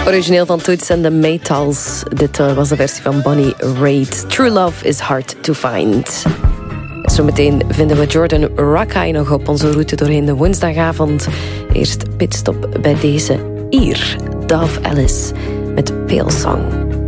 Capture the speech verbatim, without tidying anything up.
Origineel van Toots and the Maytals. Dit uh, was de versie van Bonnie Raitt. True Love is Hard to Find. Zometeen vinden we Jordan Rakei nog op onze route doorheen de woensdagavond. Eerst pitstop bij deze Ier, Dove Ellis met Pale Song.